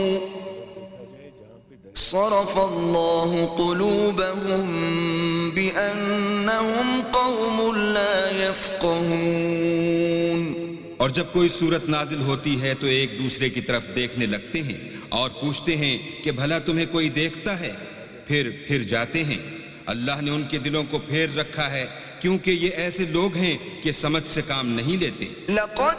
صرف الله قلوبهم بأنهم قوم لا يفقهون। और जब कोई सूरत नाजिल होती है तो एक दूसरे की तरफ देखने लगते हैं और पूछते हैं कि भला तुम्हें कोई देखता है, फिर जाते हैं। अल्लाह ने उनके दिलों को फेर रखा है क्योंकि ये ऐसे लोग हैं कि समझ से काम नहीं लेते। लक़द